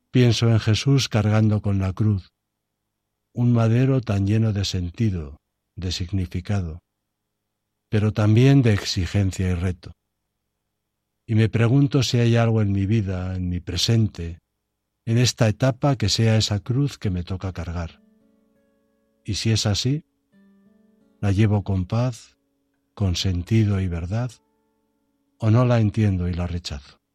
Pienso en Jesús cargando con la cruz, un madero tan lleno de sentido, de significado, pero también de exigencia y reto. Y me pregunto si hay algo en mi vida, en mi presente, en esta etapa que sea esa cruz que me toca cargar. Y si es así, la llevo con paz, con sentido y verdad, o no la entiendo y la rechazo.